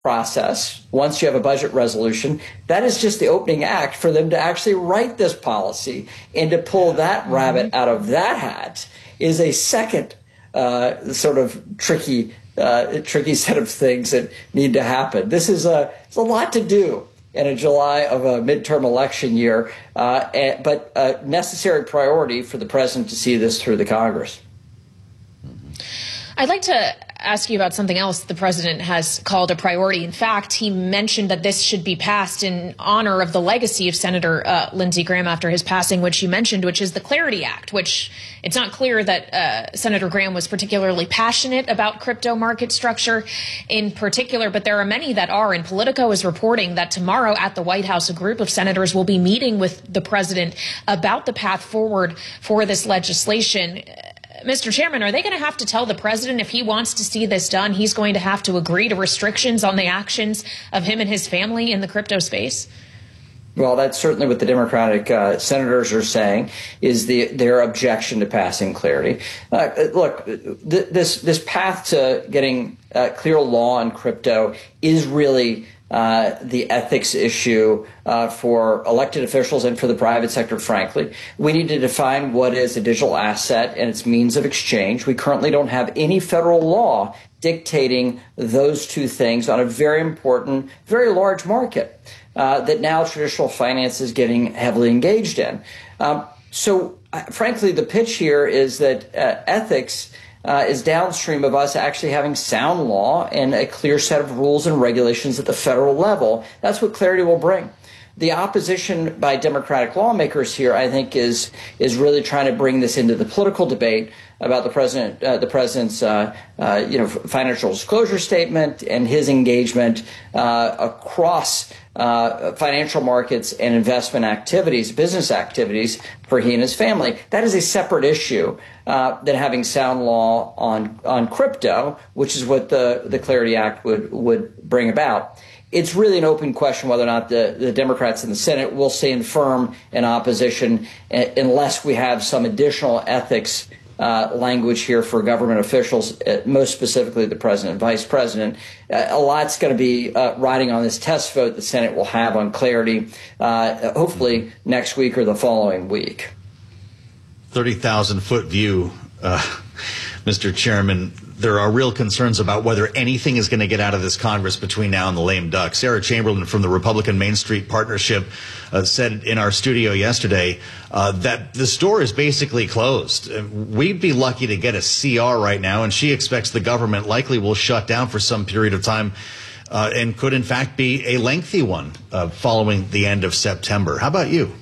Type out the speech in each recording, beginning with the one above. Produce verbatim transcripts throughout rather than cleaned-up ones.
process, once you have a budget resolution, that is just the opening act for them to actually write this policy, and to pull that mm-hmm. rabbit out of that hat is a second uh, sort of tricky, uh, tricky set of things that need to happen. This is a, it's a lot to do in a July of a midterm election year, uh, and, but a necessary priority for the president to see this through the Congress. I'd like to ask you about something else the president has called a priority. In fact, he mentioned that this should be passed in honor of the legacy of Senator uh, Lindsey Graham after his passing, which you mentioned, which is the Clarity Act, which it's not clear that uh, Senator Graham was particularly passionate about crypto market structure in particular, but there are many that are. And Politico is reporting that tomorrow at the White House, a group of senators will be meeting with the president about the path forward for this legislation. Mister Chairman, are they going to have to tell the president if he wants to see this done, he's going to have to agree to restrictions on the actions of him and his family in the crypto space? Well, that's certainly what the Democratic uh, senators are saying, is the, their objection to passing Clarity. Uh, look, th- this this path to getting uh, clear law on crypto is really Uh, the ethics issue uh, for elected officials and for the private sector, frankly. We need to define what is a digital asset and its means of exchange. We currently don't have any federal law dictating those two things on a very important, very large market uh, that now traditional finance is getting heavily engaged in. Um, so, uh, frankly, the pitch here is that uh, ethics Uh, is downstream of us actually having sound law and a clear set of rules and regulations at the federal level. That's what Clarity will bring. The opposition by Democratic lawmakers here, I think, is is really trying to bring this into the political debate about the president, uh, the president's, uh, uh, you know, financial disclosure statement and his engagement uh, across uh, financial markets and investment activities, business activities for he and his family. That is a separate issue uh, than having sound law on on crypto, which is what the the Clarity Act would would bring about. It's really an open question whether or not the, the Democrats in the Senate will stand firm in opposition unless we have some additional ethics uh, language here for government officials, uh, most specifically the president and vice president. Uh, a lot's going to be uh, riding on this test vote the Senate will have on Clarity, uh, hopefully next week or the following week. thirty thousand foot view, uh, Mister Chairman. There are real concerns about whether anything is going to get out of this Congress between now and the lame duck. Sarah Chamberlain from the Republican Main Street Partnership uh, said in our studio yesterday uh, that the store is basically closed. We'd be lucky to get a C R right now, and she expects the government likely will shut down for some period of time uh, and could, in fact, be a lengthy one uh, following the end of September. How about you?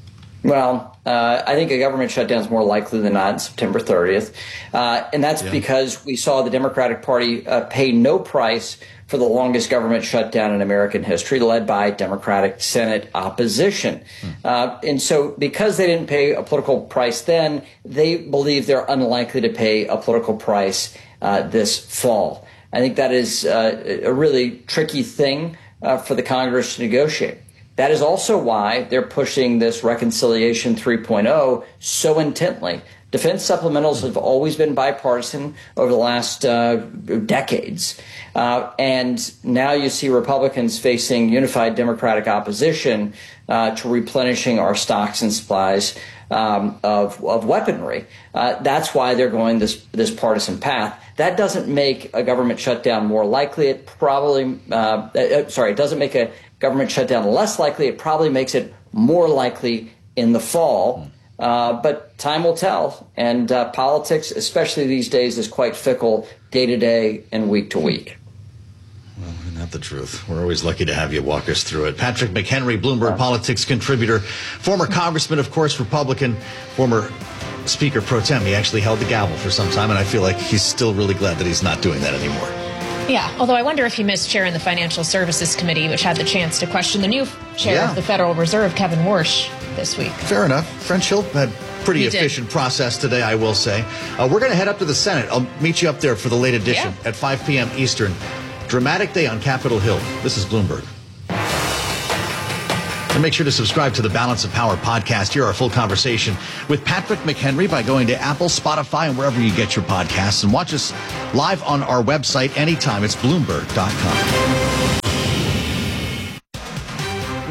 Well, uh, I think a government shutdown is more likely than not September thirtieth. Uh, and that's yeah. because we saw the Democratic Party uh, pay no price for the longest government shutdown in American history, led by Democratic Senate opposition. Hmm. Uh, and so because they didn't pay a political price then, they believe they're unlikely to pay a political price uh, this fall. I think that is uh, a really tricky thing uh, for the Congress to negotiate. That is also why they're pushing this Reconciliation three point oh so intently. Defense supplementals have always been bipartisan over the last uh, decades. Uh, and now you see Republicans facing unified Democratic opposition uh, to replenishing our stocks and supplies um, of, of weaponry. Uh, that's why they're going this, this partisan path. That doesn't make a government shutdown more likely. It probably, uh, uh, sorry, it doesn't make a government shutdown less likely. It probably makes it more likely in the fall. Uh, but time will tell. And uh, politics, especially these days, is quite fickle day to day and week to week. Well, isn't that the truth? We're always lucky to have you walk us through it. Patrick McHenry, Bloomberg Politics contributor, former congressman, of course, Republican, former Speaker pro tem. He actually held the gavel for some time, and I feel like he's still really glad that he's not doing that anymore. Yeah, although I wonder if he missed chairing the Financial Services Committee, which had the chance to question the new chair yeah. of the Federal Reserve, Kevin Warsh, this week. Fair enough. French Hill had pretty he efficient did. process today, I will say. Uh, we're going to head up to the Senate. I'll meet you up there for the late edition yeah. at five p.m. Eastern. Dramatic day on Capitol Hill. This is Bloomberg. And make sure to subscribe to the Balance of Power podcast. Hear our full conversation with Patrick McHenry by going to Apple, Spotify, and wherever you get your podcasts. And watch us live on our website anytime. It's Bloomberg dot com.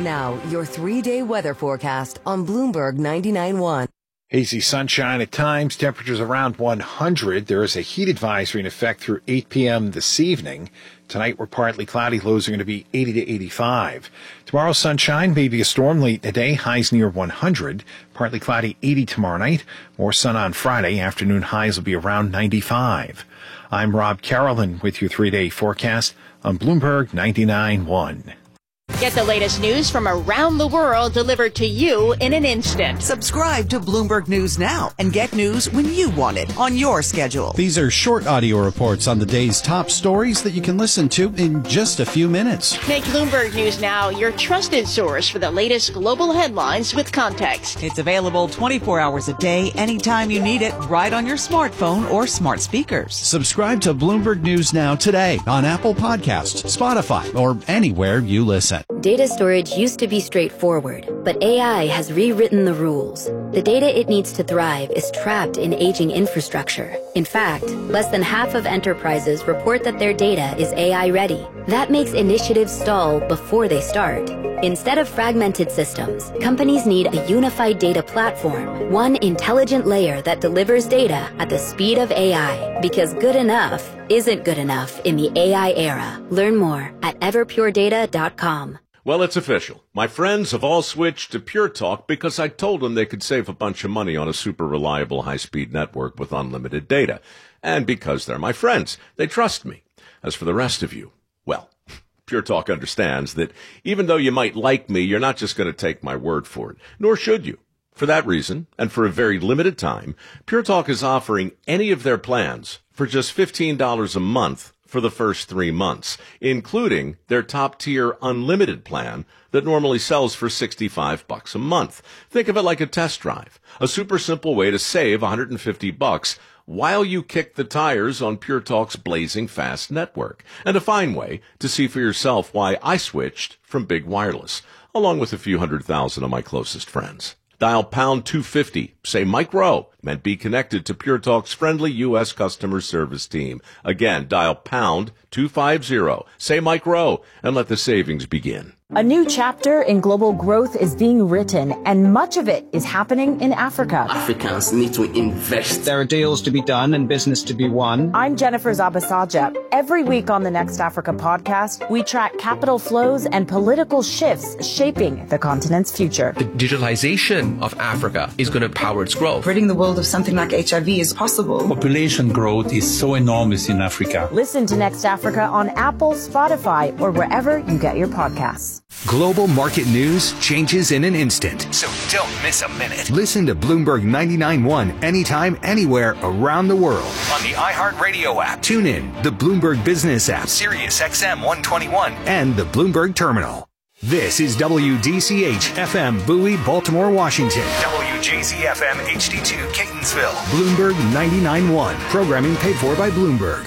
now your three-day weather forecast on Bloomberg ninety-nine point one. Hazy sunshine at times, temperatures around one hundred. There is a heat advisory in effect through eight p.m. this evening. Tonight we're partly cloudy. Lows are going to be eighty to eighty-five. Tomorrow sunshine, maybe a storm late today. Highs near one hundred. Partly cloudy, eighty tomorrow night. More sun on Friday. Afternoon highs will be around ninety-five. I'm Rob Carolyn with your three-day forecast on Bloomberg ninety-nine point one. Get the latest news from around the world delivered to you in an instant. Subscribe to Bloomberg News now and get news when you want it on your schedule. These are short audio reports on the day's top stories that you can listen to in just a few minutes. Make Bloomberg News now your trusted source for the latest global headlines with context. It's available twenty-four hours a day, anytime you need it, right on your smartphone or smart speakers. Subscribe to Bloomberg News now today on Apple Podcasts, Spotify, or anywhere you listen. Data storage used to be straightforward, but A I has rewritten the rules. The data it needs to thrive is trapped in aging infrastructure. In fact, less than half of enterprises report that their data is A I ready. That makes initiatives stall before they start. Instead of fragmented systems, companies need a unified data platform, one intelligent layer that delivers data at the speed of A I. Because good enough isn't good enough in the A I era. Learn more at everpure data dot com. Well, it's official. My friends have all switched to Pure Talk because I told them they could save a bunch of money on a super reliable high-speed network with unlimited data. And because they're my friends, they trust me. As for the rest of you, well, Pure Talk understands that even though you might like me, you're not just going to take my word for it, nor should you. For that reason, and for a very limited time, Pure Talk is offering any of their plans for just fifteen dollars a month for the first three months, including their top-tier unlimited plan that normally sells for sixty-five bucks a month. Think of it like a test drive, a super simple way to save one hundred fifty bucks while you kick the tires on Pure Talk's blazing fast network, and a fine way to see for yourself why I switched from big wireless, along with a few hundred thousand of my closest friends. Dial pound two fifty, say Mike Rowe, and be connected to Pure Talk's friendly U S customer service team. Again, dial pound two fifty, say Mike Rowe, and let the savings begin. A new chapter in global growth is being written, and much of it is happening in Africa. Africans need to invest. There are deals to be done and business to be won. I'm Jennifer Zabasaja. Every week on the Next Africa podcast, we track capital flows and political shifts shaping the continent's future. The digitalization of Africa is going to power its growth. Ridding the world of something like H I V is possible. Population growth is so enormous in Africa. Listen to Next Africa on Apple, Spotify, or wherever you get your podcasts. Global market news changes in an instant. So don't miss a minute. Listen to Bloomberg ninety-nine point one anytime, anywhere around the world. On the iHeartRadio app. Tune in, the Bloomberg Business app. Sirius X M one twenty-one. And the Bloomberg Terminal. This is W D C H F M Bowie, Baltimore, Washington. W J Z F M H D two, Catonsville. Bloomberg ninety-nine point one. Programming paid for by Bloomberg.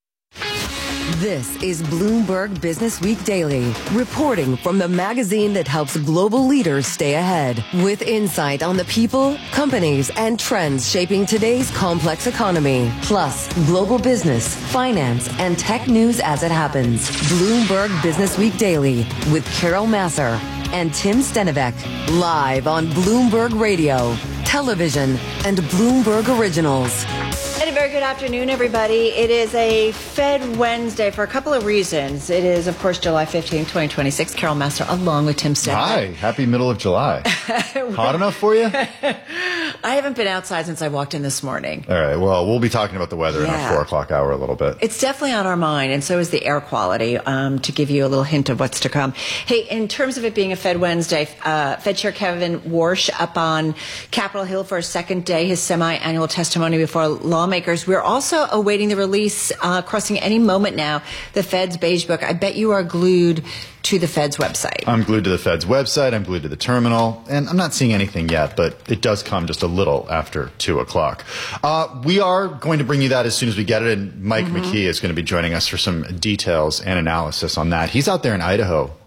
This is Bloomberg Business Week Daily, reporting from the magazine that helps global leaders stay ahead, with insight on the people, companies, and trends shaping today's complex economy, plus global business, finance, and tech news as it happens. Bloomberg Business Week Daily with Carol Masser and Tim Stenivek, live on Bloomberg Radio, television, and Bloomberg Originals. And a very good afternoon, everybody. It is a Fed Wednesday for a couple of reasons. It is, of course, July fifteenth, twenty twenty-six. Carol Master along with Tim Stenivek. Hi. Happy middle of July. Hot enough for you? I haven't been outside since I walked in this morning. All right. Well, we'll be talking about the weather yeah. in our four o'clock hour a little bit. It's definitely on our mind, and so is the air quality, um, to give you a little hint of what's to come. Hey, in terms of it being a Fed Wednesday, uh, Fed Chair Kevin Warsh up on Capitol Hill for a second day, his semi-annual testimony before lawmakers. We're also awaiting the release, uh, crossing any moment now, the Fed's Beige Book. I bet you are glued to the Fed's website. I'm glued to the Fed's website. I'm glued to the terminal. And I'm not seeing anything yet, but it does come just a little after two o'clock. Uh, we are going to bring you that as soon as we get it. And Mike mm-hmm. McKee is going to be joining us for some details and analysis on that. He's out there in Idaho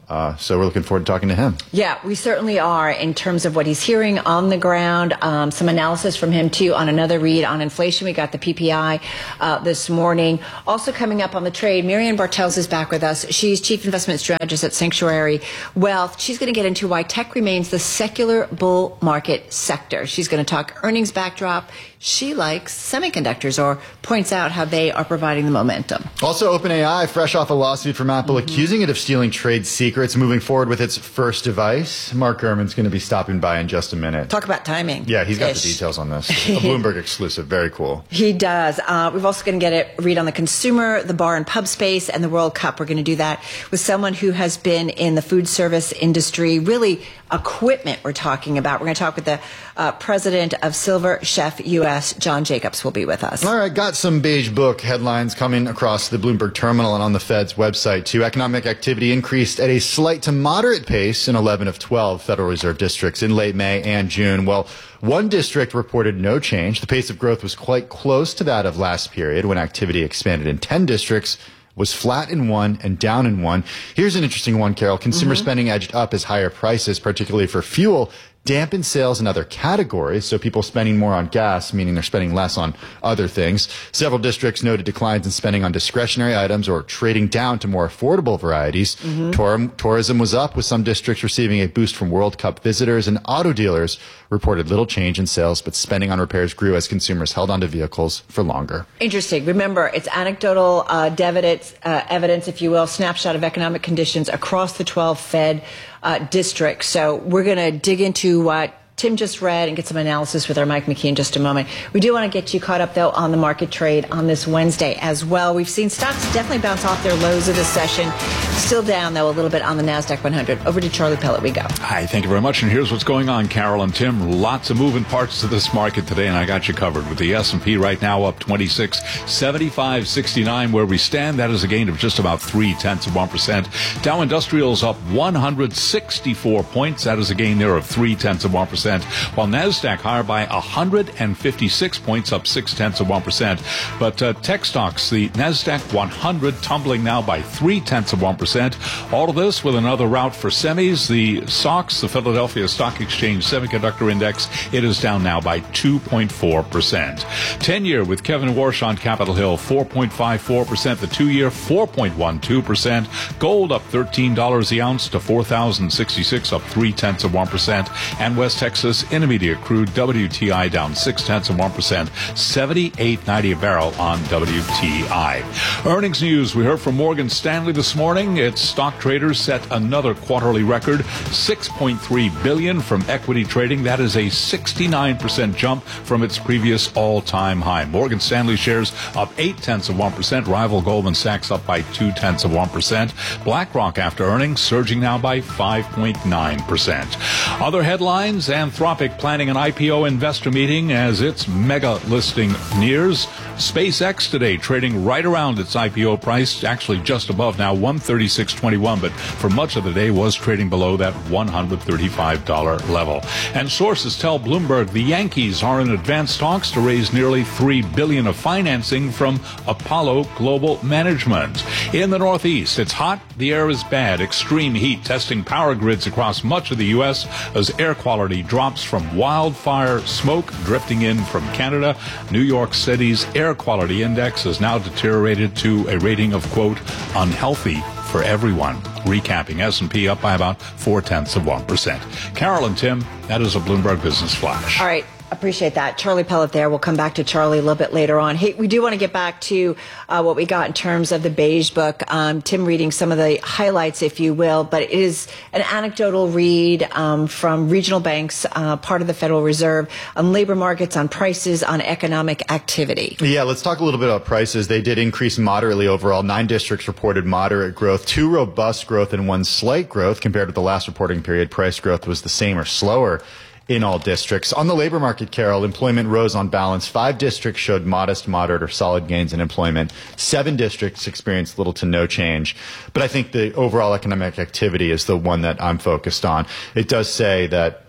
Uh, so we're looking forward to talking to him. Yeah, we certainly are in terms of what he's hearing on the ground. Um, some analysis from him, too, on another read on inflation. We got the P P I uh, this morning. Also coming up on the trade, Marianne Bartels is back with us. She's Chief Investment Strategist at Sanctuary Wealth. She's going to get into why tech remains the secular bull market sector. She's going to talk earnings backdrop. She likes semiconductors, or points out how they are providing the momentum. Also, OpenAI, fresh off a lawsuit from Apple Mm-hmm. accusing it of stealing trade secrets, moving forward with its first device. Mark Gurman's going to be stopping by in just a minute. Talk about timing. Yeah, he's got Ish. the details on this. A Bloomberg exclusive. Very cool. He does. Uh, we've also going to get a read on the consumer, the bar and pub space, and the World Cup. We're going to do that with someone who has been in the food service industry, really equipment we're talking about. We're going to talk with the uh, president of Silver Chef U S, John Jacobs, will be with us. All right, got some beige book headlines coming across the Bloomberg terminal and on the Fed's website, too. Economic activity increased at a slight to moderate pace in eleven of twelve Federal Reserve districts in late May and June. Well, one district reported no change. The pace of growth was quite close to that of last period, when activity expanded in ten districts, was flat in one and down in one. Here's an interesting one, Carol. Consumer mm-hmm. spending edged up as higher prices, particularly for fuel, dampened sales in other categories, so people spending more on gas, meaning they're spending less on other things. Several districts noted declines in spending on discretionary items or trading down to more affordable varieties. Mm-hmm. Tour- tourism was up, with some districts receiving a boost from World Cup visitors, and auto dealers reported little change in sales, but spending on repairs grew as consumers held onto vehicles for longer. Interesting. Remember, it's anecdotal uh, evidence, uh, evidence, if you will, snapshot of economic conditions across the twelve Fed uh, districts. So we're going to dig into what Tim just read and get some analysis with our Mike McKee in just a moment. We do want to get you caught up, though, on the market trade on this Wednesday as well. We've seen stocks definitely bounce off their lows of this session. Still down, though, a little bit on the NASDAQ one hundred. Over to Charlie Pellet we go. Hi, thank you very much. And here's what's going on, Carol and Tim. Lots of moving parts to this market today, and I got you covered with the S and P right now up twenty-six, seventy-five sixty-nine where we stand. That is a gain of just about three tenths of one percent. Dow Industrials up one hundred sixty-four points. That is a gain there of three tenths of one percent. While NASDAQ higher by one hundred fifty-six points, up six tenths of one percent. But uh, tech stocks, the NASDAQ one hundred tumbling now by three tenths of one percent. All of this with another rout for semis. The S O X, the Philadelphia Stock Exchange Semiconductor Index, it is down now by two point four percent. ten-year with Kevin Warsh on Capitol Hill, four point five four percent. The two-year, four point one two percent. Gold up thirteen dollars the ounce to four thousand sixty-six, up three tenths of one percent. And West Texas Intermediate Crude W T I down six tenths of one percent, seventy-eight ninety a barrel on W T I. Earnings news. We heard from Morgan Stanley this morning. Its stock traders set another quarterly record, six point three billion dollars from equity trading. That is a sixty-nine percent jump from its previous all-time high. Morgan Stanley shares up eight tenths of one percent. Rival Goldman Sachs up by two tenths of one percent. BlackRock after earnings surging now by five point nine percent. Other headlines: Anthropic planning an I P O investor meeting as its mega listing nears. SpaceX today trading right around its I P O price, actually just above now, one thirty-six twenty-one, but for much of the day was trading below that one hundred thirty-five dollars level. And sources tell Bloomberg the Yankees are in advanced talks to raise nearly three billion dollars of financing from Apollo Global Management. In the Northeast, it's hot, the air is bad. Extreme heat testing power grids across much of the U S as air quality drops from wildfire smoke drifting in from Canada. New York City's air quality index has now deteriorated to a rating of, quote, unhealthy for everyone. Recapping, S and P up by about four tenths of one percent. Carol and Tim, that is a Bloomberg Business Flash. All right. Appreciate that. Charlie Pellet there. We'll come back to Charlie a little bit later on. Hey, we do want to get back to uh, what we got in terms of the beige book. Um, Tim reading some of the highlights, if you will, but it is an anecdotal read um, from regional banks, uh, part of the Federal Reserve, on labor markets, on prices, on economic activity. Yeah, let's talk a little bit about prices. They did increase moderately overall. Nine districts reported moderate growth, two robust growth, and one slight growth. Compared with the last reporting period, price growth was the same or slower in all districts. On the labor market, Carol, employment rose on balance. Five districts showed modest, moderate, or solid gains in employment. Seven districts experienced little to no change. But I think the overall economic activity is the one that I'm focused on. It does say that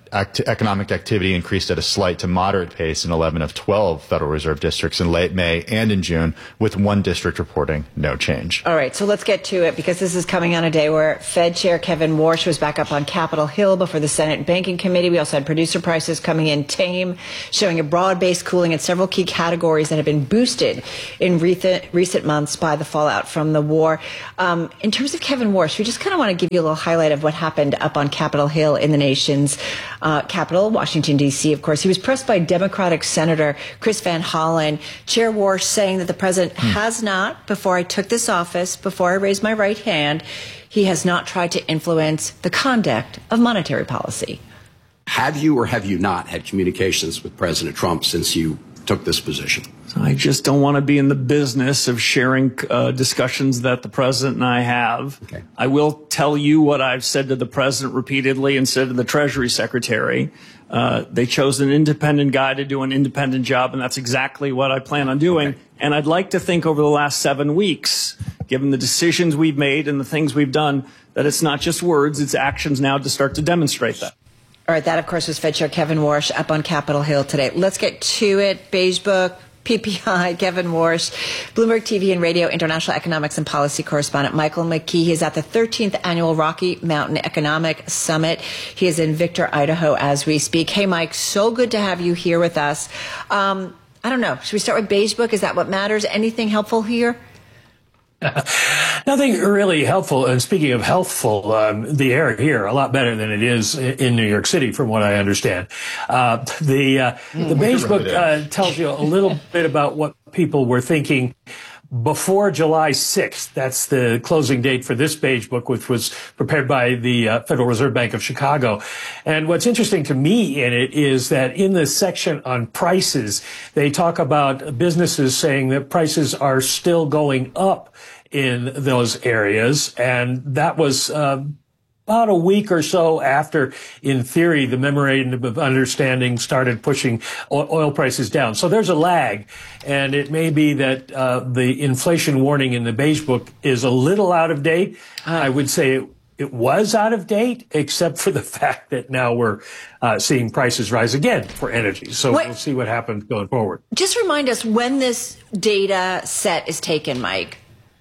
act- economic activity increased at a slight to moderate pace in eleven of twelve Federal Reserve districts in late May and in June, with one district reporting no change. All right, so let's get to it, because this is coming on a day where Fed Chair Kevin Warsh was back up on Capitol Hill before the Senate Banking Committee. We also had producer prices coming in tame, showing a broad-based cooling in several key categories that have been boosted in recent, recent months by the fallout from the war. Um, in terms of Kevin Warsh, we just kind of want to give you a little highlight of what happened up on Capitol Hill in the nation's uh, capital, Washington, D C. Of course, he was pressed by Democratic Senator Chris Van Hollen. Chair Warsh saying that the president hmm. has not, before I took this office, before I raised my right hand, he has not tried to influence the conduct of monetary policy. Have you or have you not had communications with President Trump since you took this position? I just don't want to be in the business of sharing uh, discussions that the president and I have. Okay. I will tell you what I've said to the president repeatedly and said to the Treasury Secretary. Uh, they chose an independent guy to do an independent job, and that's exactly what I plan on doing. Okay. And I'd like to think over the last seven weeks, given the decisions we've made and the things we've done, that it's not just words, it's actions now to start to demonstrate that. All right, that, of course, was Fed Chair Kevin Warsh up on Capitol Hill today. Let's get to it. Beige Book, P P I, Kevin Warsh, Bloomberg T V and Radio International Economics and Policy Correspondent Michael McKee. He is at the thirteenth Annual Rocky Mountain Economic Summit. He is in Victor, Idaho, as we speak. Hey, Mike, so good to have you here with us. Um, I don't know. Should we start with Beige Book? Is that what matters? Anything helpful here? Nothing really helpful. And speaking of healthful, um, the air here a lot better than it is in New York City, from what I understand. Uh, the uh, mm, the Beige Book uh, tells you a little bit about what people were thinking before July sixth. That's the closing date for this Beige Book, which was prepared by the uh, Federal Reserve Bank of Chicago. And what's interesting to me in it is that in the section on prices, they talk about businesses saying that prices are still going up in those areas. And that was uh, about a week or so after, in theory, the memorandum of understanding started pushing oil prices down. So there's a lag, and it may be that uh, the inflation warning in the Beige Book is a little out of date. Uh, I would say it, it was out of date, except for the fact that now we're uh, seeing prices rise again for energy. So what, we'll see what happens going forward. Just remind us when this data set is taken, Mike.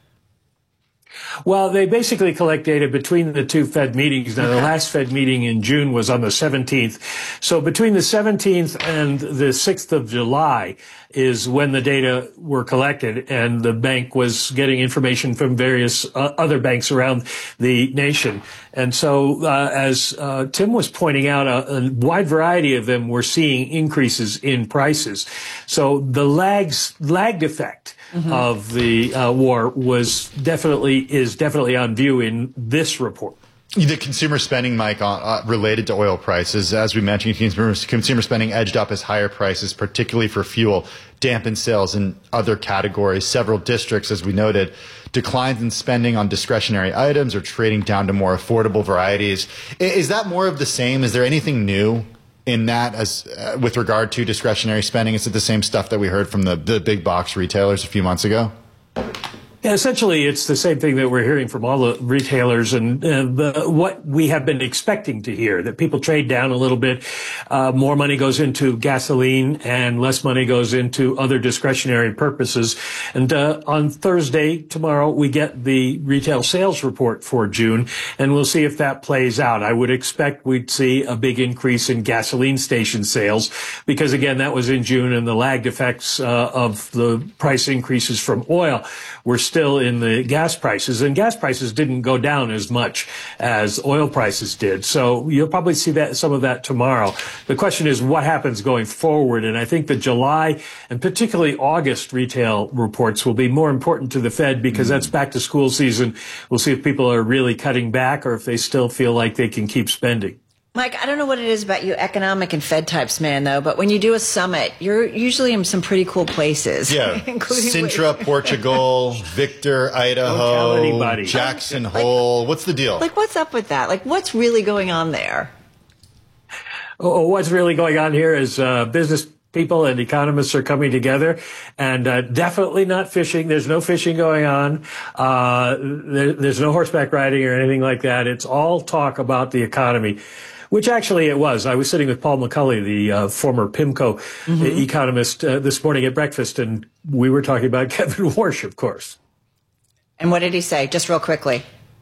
Well, they basically collect data between the two Fed meetings. Now, the last Fed meeting in June was on the seventeenth. So between the seventeenth and the sixth of July is when the data were collected, and the bank was getting information from various uh, other banks around the nation. And so, uh, as uh, Tim was pointing out, a, a wide variety of them were seeing increases in prices. So the lags, lagged effect Mm-hmm. of the uh, war was definitely is definitely on view in this report. The consumer spending, Mike, uh, related to oil prices, as we mentioned, consumer, consumer spending edged up as higher prices, particularly for fuel, dampened sales in other categories. Several districts, as we noted, declines in spending on discretionary items or trading down to more affordable varieties. Is that more of the same? Is there anything new in that as uh, with regard to discretionary spending? Is it the same stuff that we heard from the, the big box retailers a few months ago? Yeah, essentially, it's the same thing that we're hearing from all the retailers, and uh, the, what we have been expecting to hear, that people trade down a little bit. Uh, more money goes into gasoline and less money goes into other discretionary purposes. And uh, on Thursday, tomorrow, we get the retail sales report for June, and we'll see if that plays out. I would expect we'd see a big increase in gasoline station sales because, again, that was in June, and the lagged effects uh, of the price increases from oil were still in the gas prices, and gas prices didn't go down as much as oil prices did. So you'll probably see that some of that tomorrow. The question is what happens going forward, and I think the July and particularly August retail reports will be more important to the Fed because mm-hmm. that's back to school season. We'll see if people are really cutting back or if they still feel like they can keep spending. Mike, I don't know what it is about you economic and Fed types, man, though, but when you do a summit, you're usually in some pretty cool places. Yeah. including Sintra, Portugal, Victor, Idaho, Jackson like, Hole. What's the deal? Like, what's up with that? Like, what's really going on there? Oh, what's really going on here is uh, business people and economists are coming together, and uh, definitely not fishing. There's no fishing going on. Uh, there, there's no horseback riding or anything like that. It's all talk about the economy. Which actually it was. I was sitting with Paul McCulley, the uh, former PIMCO mm-hmm. economist, uh, this morning at breakfast, and we were talking about Kevin Warsh, of course. And what did he say? Just real quickly.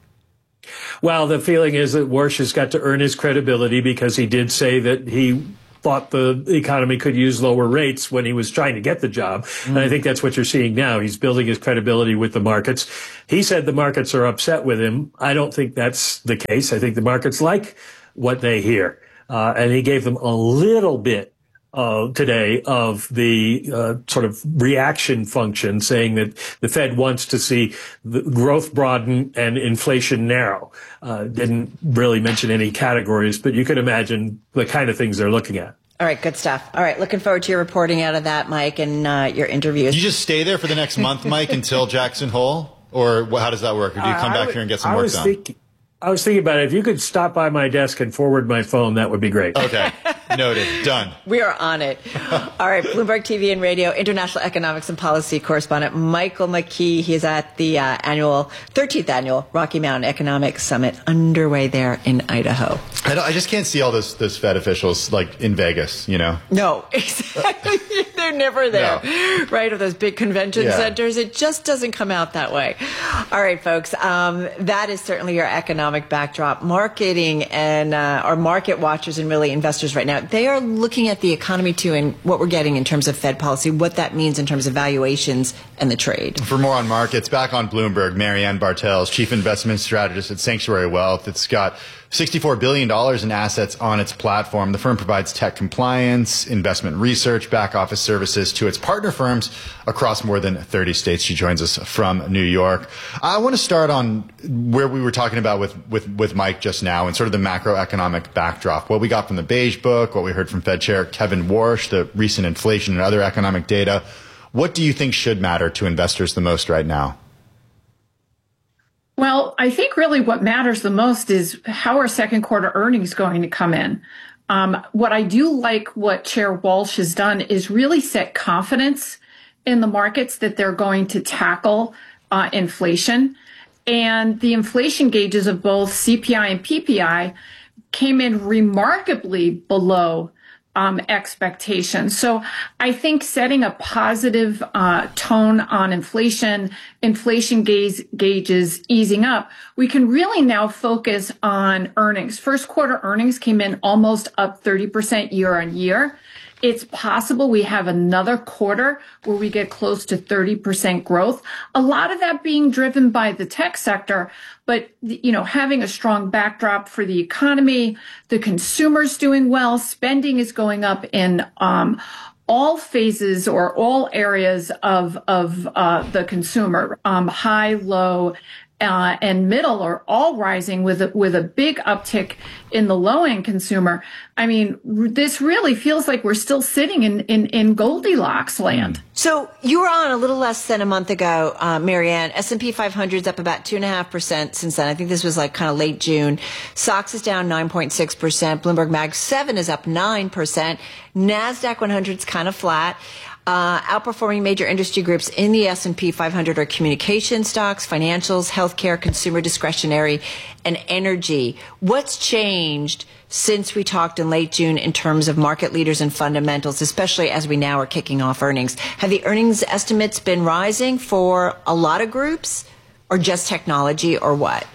Well, the feeling is that Warsh has got to earn his credibility because he did say that he thought the economy could use lower rates when he was trying to get the job. Mm. And I think that's what you're seeing now. He's building his credibility with the markets. He said the markets are upset with him. I don't think that's the case. I think the markets like what they hear. Uh, and he gave them a little bit Uh, today of the uh, sort of reaction function, saying that the Fed wants to see the growth broaden and inflation narrow. Uh, didn't really mention any categories, but you can imagine the kind of things they're looking at. All right, good stuff. All right, looking forward to your reporting out of that, Mike, and uh, your interviews. Do you just stay there for the next month, Mike, until Jackson Hole? Or how does that work? Or do you come uh, back would, here and get some I work was done? Thinking, I was thinking about it. If you could stop by my desk and forward my phone, that would be great. Okay. Noted. Done. We are on it. All right. Bloomberg T V and radio, international economics and policy correspondent Michael McKee. He is at the uh, annual, thirteenth annual Rocky Mountain Economic Summit underway there in Idaho. I, don't, I just can't see all those, those Fed officials like in Vegas, you know? No, exactly. They're never there, no. Right? Or those big convention yeah. centers. It just doesn't come out that way. All right, folks. Um, that is certainly your economic backdrop. Marketing and uh, our market watchers and really investors right now, they are looking at the economy too and what we're getting in terms of Fed policy, what that means in terms of valuations and the trade. For more on markets, back on Bloomberg, Marianne Bartels, Chief Investment Strategist at Sanctuary Wealth. It's got sixty-four billion dollars in assets on its platform. The firm provides tech compliance, investment research, back office services to its partner firms across more than thirty states. She joins us from New York. I want to start on where we were talking about with, with, with Mike just now and sort of the macroeconomic backdrop. What we got from the Beige Book, what we heard from Fed Chair Kevin Warsh, the recent inflation and other economic data. What do you think should matter to investors the most right now? Well, I think really what matters the most is how are second quarter earnings going to come in. Um, what I do like what Chair Walsh has done is really set confidence in the markets that they're going to tackle uh, inflation. And the inflation gauges of both C P I and P P I came in remarkably below Um, expectations. So I think setting a positive uh, tone on inflation, inflation gauge, gauges easing up, we can really now focus on earnings. First quarter earnings came in almost up thirty percent year on year. It's possible we have another quarter where we get close to thirty percent growth. A lot of that being driven by the tech sector, but, you know, having a strong backdrop for the economy, the consumer's doing well, spending is going up in um, all phases or all areas of of uh, the consumer, um, high, low, Uh, and middle are all rising with a, with a big uptick in the low-end consumer. I mean, r- this really feels like we're still sitting in, in, in Goldilocks land. So you were on a little less than a month ago, uh, Marianne. S and P five hundred is up about two point five percent since then. I think this was like kind of late June. S O X is down nine point six percent. Bloomberg Mag seven is up nine percent. NASDAQ one hundred is kind of flat. Uh, outperforming major industry groups in the S and P five hundred are communication stocks, financials, healthcare, consumer discretionary, and energy. What's changed since we talked in late June in terms of market leaders and fundamentals, especially as we now are kicking off earnings? Have the earnings estimates been rising for a lot of groups, or just technology, or what?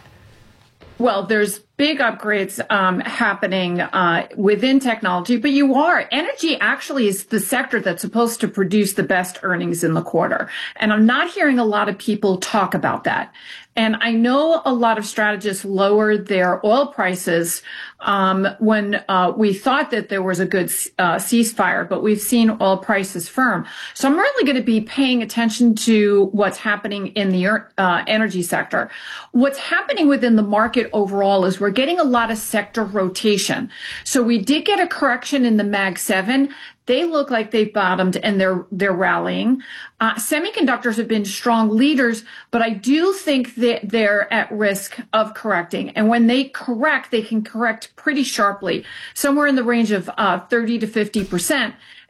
Well, there's big upgrades um, happening uh, within technology, but you are. Energy actually is the sector that's supposed to produce the best earnings in the quarter. And I'm not hearing a lot of people talk about that. And I know a lot of strategists lowered their oil prices um, when uh, we thought that there was a good uh, ceasefire, but we've seen oil prices firm. So I'm really going to be paying attention to what's happening in the uh, energy sector. What's happening within the market overall is we're getting a lot of sector rotation. So we did get a correction in the Mag seven. They look like they've bottomed and they're they're rallying. Uh, semiconductors have been strong leaders, but I do think that they're at risk of correcting. And when they correct, they can correct pretty sharply, somewhere in the range of uh, thirty to fifty percent.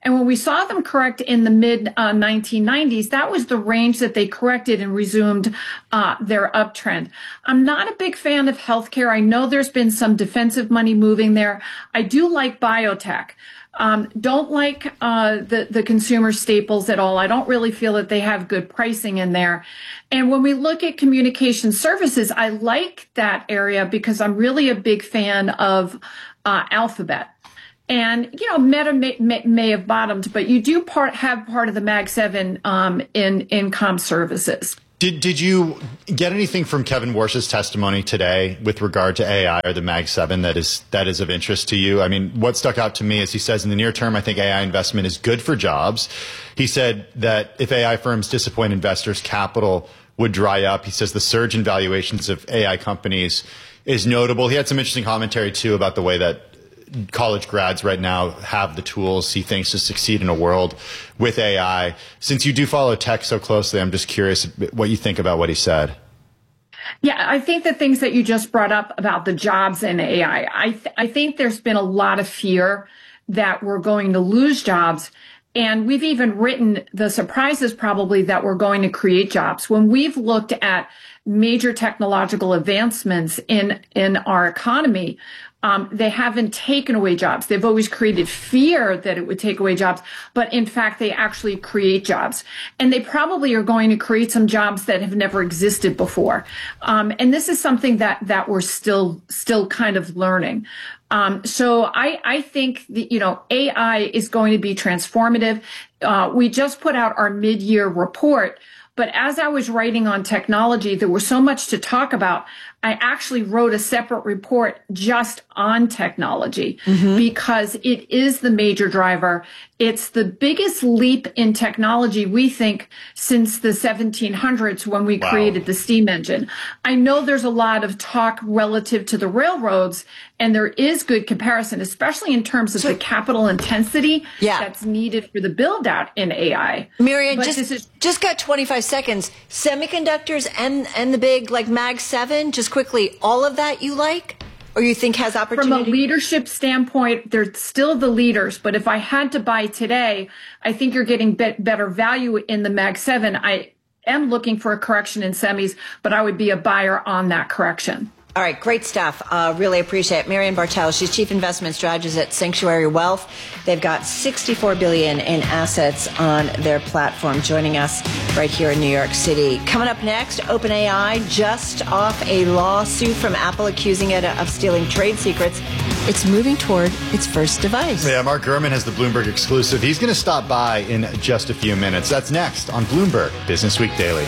And when we saw them correct in the mid uh, nineteen nineties, that was the range that they corrected and resumed uh, their uptrend. I'm not a big fan of healthcare. I know there's been some defensive money moving there. I do like biotech. Um, don't like uh, the, the consumer staples at all. I don't really feel that they have good pricing in there. And when we look at communication services, I like that area because I'm really a big fan of uh, Alphabet. And, you know, Meta may, may, may have bottomed, but you do part have part of the Mag seven um, in, in comm services. Did did you get anything from Kevin Warsh's testimony today with regard to A I or the Mag seven that is that is of interest to you? I mean, what stuck out to me is he says in the near term, I think A I investment is good for jobs. He said that if A I firms disappoint investors, capital would dry up. He says the surge in valuations of A I companies is notable. He had some interesting commentary, too, about the way that college grads right now have the tools, he thinks, to succeed in a world with A I. Since you do follow tech so closely, I'm just curious what you think about what he said. Yeah, I think the things that you just brought up about the jobs in A I, I, th- I think there's been a lot of fear that we're going to lose jobs. And we've even written the surprises probably that we're going to create jobs. When we've looked at major technological advancements in, in our economy, Um, they haven't taken away jobs. They've always created fear that it would take away jobs, but in fact, they actually create jobs. And they probably are going to create some jobs that have never existed before. Um, and this is something that, that we're still, still kind of learning. Um, so I, I think the, you know, A I is going to be transformative. Uh, we just put out our mid-year report. But as I was writing on technology, there was so much to talk about. I actually wrote a separate report just on technology mm-hmm. because it is the major driver. It's the biggest leap in technology, we think, since the seventeen hundreds when we wow. created the steam engine. I know there's a lot of talk relative to the railroads, and there is good comparison, especially in terms of so, the capital intensity yeah. that's needed for the build out in A I. Marianne, just, is, just got twenty-five seconds. Semiconductors and, and the big like Mag seven, just quickly, all of that you like? Or you think has opportunity? From a leadership standpoint, they're still the leaders. But if I had to buy today, I think you're getting be- better value in the Mag seven. I am looking for a correction in semis, but I would be a buyer on that correction. All right, great stuff. Uh, really appreciate it. Marianne Bartel, she's Chief Investment Strategist at Sanctuary Wealth. They've got sixty-four billion dollars in assets on their platform, joining us right here in New York City. Coming up next, OpenAI just off a lawsuit from Apple accusing it of stealing trade secrets. It's moving toward its first device. Yeah, Mark Gurman has the Bloomberg exclusive. He's going to stop by in just a few minutes. That's next on Bloomberg Business Week Daily.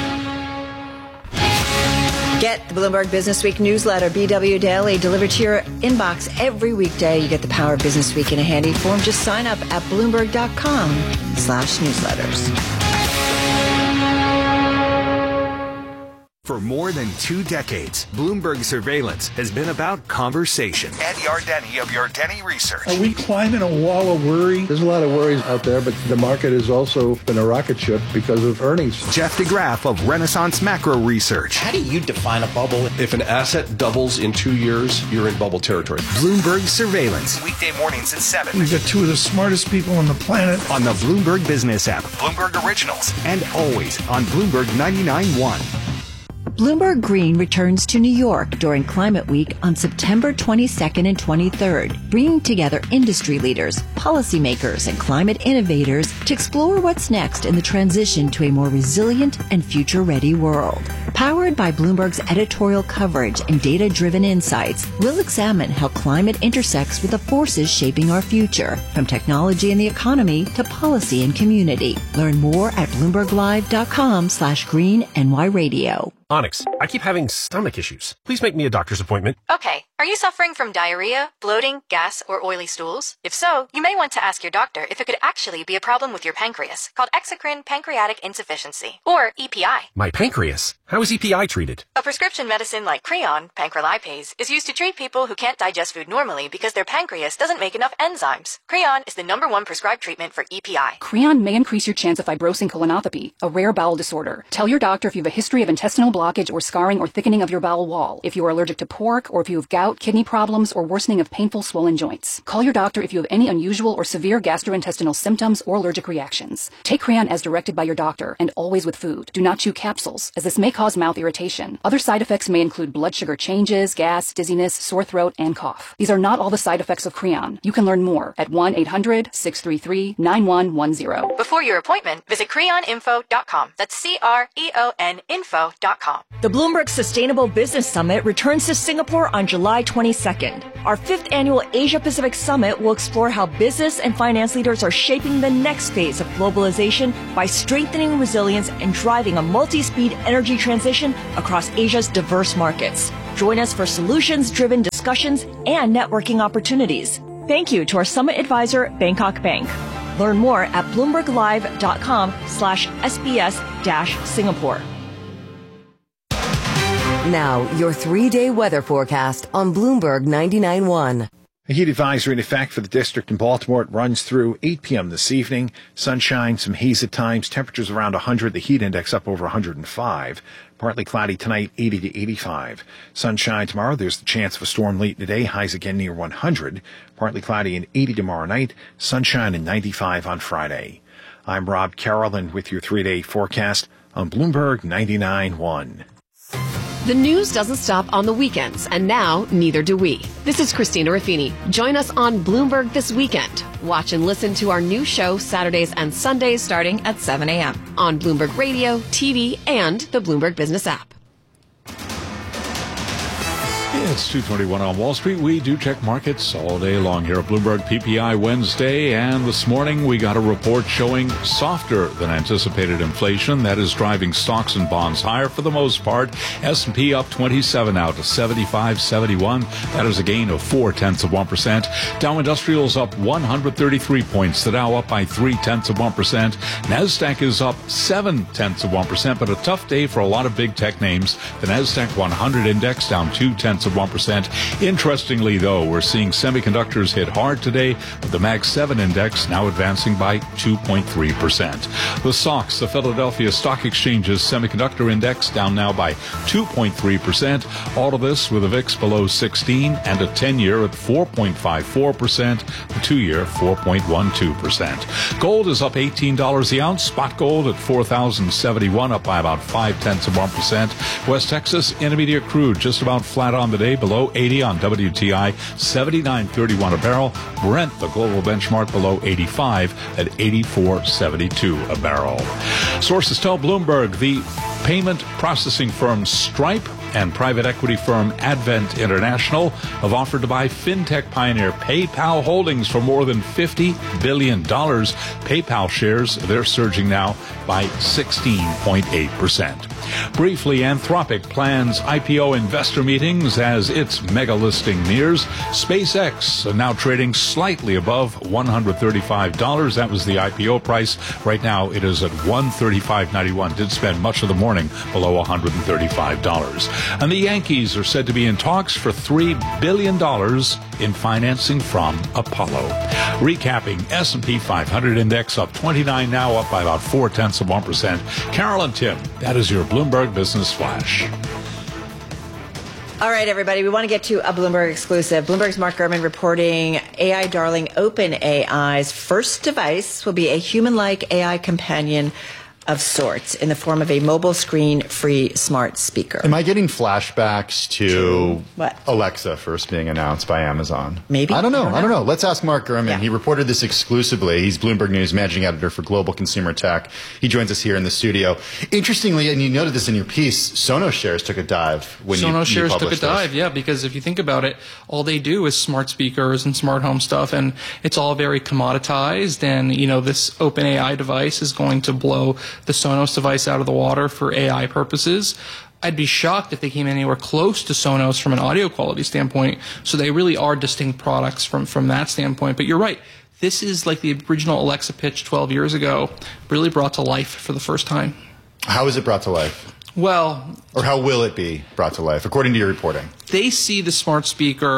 Get the Bloomberg Business Week newsletter, B W Daily, delivered to your inbox every weekday. You get the power of Business Week in a handy form. Just sign up at Bloomberg.com slash newsletters. For more than two decades, Bloomberg Surveillance has been about conversation. Ed Yardeni of Yardeni Research. Are we climbing a wall of worry? There's a lot of worries out there, but the market has also been a rocket ship because of earnings. Jeff DeGraff of Renaissance Macro Research. How do you define a bubble? If an asset doubles in two years, you're in bubble territory. Bloomberg Surveillance. Weekday mornings at seven. We've got two of the smartest people on the planet. On the Bloomberg Business app. Bloomberg Originals. And always on Bloomberg ninety-nine point one. Bloomberg Green returns to New York during Climate Week on September twenty-second and twenty-third, bringing together industry leaders, policymakers, and climate innovators to explore what's next in the transition to a more resilient and future-ready world. Powered by Bloomberg's editorial coverage and data-driven insights, we'll examine how climate intersects with the forces shaping our future, from technology and the economy to policy and community. Learn more at BloombergLive.com slash Green NY Radio. Onyx, I keep having stomach issues. Please make me a doctor's appointment. Okay. Are you suffering from diarrhea, bloating, gas, or oily stools? If so, you may want to ask your doctor if it could actually be a problem with your pancreas, called exocrine pancreatic insufficiency, or E P I. My pancreas? How is E P I treated? A prescription medicine like Creon, pancrelipase, is used to treat people who can't digest food normally because their pancreas doesn't make enough enzymes. Creon is the number one prescribed treatment for E P I. Creon may increase your chance of fibrosing colonopathy, a rare bowel disorder. Tell your doctor if you have a history of intestinal blockage or scarring or thickening of your bowel wall, if you are allergic to pork, or if you have gout gout, kidney problems, or worsening of painful swollen joints. Call your doctor if you have any unusual or severe gastrointestinal symptoms or allergic reactions. Take Creon as directed by your doctor and always with food. Do not chew capsules, as this may cause mouth irritation. Other side effects may include blood sugar changes, gas, dizziness, sore throat, and cough. These are not all the side effects of Creon. You can learn more at one eight hundred, six three three, nine one one zero. Before your appointment, visit creon info dot com. That's C R E O N info dot com. The Bloomberg Sustainable Business Summit returns to Singapore on July twenty-second. Our fifth annual Asia-Pacific Summit will explore how business and finance leaders are shaping the next phase of globalization by strengthening resilience and driving a multi-speed energy transition across Asia's diverse markets. Join us for solutions-driven discussions and networking opportunities. Thank you to our summit advisor, Bangkok Bank. Learn more at bloomberglive.com slash SBS dash Singapore. Now, your three-day weather forecast on Bloomberg ninety-nine point one. A heat advisory in effect for the district in Baltimore. It runs through eight p.m. this evening. Sunshine, some haze at times. Temperatures around one hundred. The heat index up over one hundred five. Partly cloudy tonight, eighty to eighty-five. Sunshine tomorrow. There's the chance of a storm late in the day. Highs again near one hundred. Partly cloudy and eighty tomorrow night. Sunshine and ninety-five on Friday. I'm Rob Carroll with your three-day forecast on Bloomberg ninety-nine point one. The news doesn't stop on the weekends, and now neither do we. This is Christina Raffini. Join us on Bloomberg this weekend. Watch and listen to our new show Saturdays and Sundays starting at seven a.m. on Bloomberg Radio, T V, and the Bloomberg Business app. It's two twenty-one on Wall Street. We do check markets all day long here at Bloomberg P P I Wednesday. And this morning we got a report showing softer than anticipated inflation. That is driving stocks and bonds higher for the most part. S and P up twenty-seven out to seventy-five seventy-one. That is a gain of four tenths of one percent. Dow Industrials up one hundred thirty-three points. The Dow up by three tenths of one percent. NASDAQ is up seven tenths of one percent, but a tough day for a lot of big tech names. The NASDAQ one hundred index down two tenths of one percent. Interestingly, though, we're seeing semiconductors hit hard today, with the Mag seven index now advancing by two point three percent. The S O X, the Philadelphia Stock Exchange's semiconductor index, down now by two point three percent. All of this with a V I X below sixteen and a ten-year at four point five four percent, the two-year four point one two percent. Gold is up eighteen dollars the ounce. Spot gold at four thousand seventy-one, up by about five tenths of one percent. West Texas Intermediate crude just about flat on the day, below eighty on W T I, seventy-nine thirty-one a barrel. Brent, the global benchmark, below eighty-five at eighty-four seventy-two a barrel. Sources tell Bloomberg the payment processing firm Stripe and private equity firm Advent International have offered to buy fintech pioneer PayPal Holdings for more than fifty billion dollars. PayPal shares, they're surging now by sixteen point eight percent. Briefly, Anthropic plans I P O investor meetings as its mega listing nears. SpaceX now trading slightly above one hundred thirty-five dollars. That was the I P O price. Right now it is at one hundred thirty-five ninety-one. Did spend much of the morning below one hundred thirty-five dollars. And the Yankees are said to be in talks for three billion dollars in financing from Apollo. Recapping, S and P five hundred index up twenty-nine now, up by about four tenths of one percent. Carol and Tim, that is your Bloomberg Business Flash. All right, everybody, we want to get to a Bloomberg exclusive. Bloomberg's Mark Gurman reporting A I darling OpenAI's first device will be a human-like A I companion of sorts in the form of a mobile screen-free smart speaker. Am I getting flashbacks to what? Alexa first being announced by Amazon? Maybe. I don't know. I don't know. I don't know. Let's ask Mark Gurman. Yeah. He reported this exclusively. He's Bloomberg News managing editor for Global Consumer Tech. He joins us here in the studio. Interestingly, and you noted this in your piece, Sonos shares took a dive when Sonos you, you shares took a published dive, this. yeah, because if you think about it, all they do is smart speakers and smart home stuff, and it's all very commoditized. And you know, this OpenAI device is going to blow the Sonos device out of the water for A I purposes. I'd be shocked if they came anywhere close to Sonos from an audio quality standpoint. So they really are distinct products from, from that standpoint. But you're right. This is like the original Alexa pitch twelve years ago, really brought to life for the first time. How is it brought to life? Well, or how will it be brought to life, according to your reporting? They see the smart speaker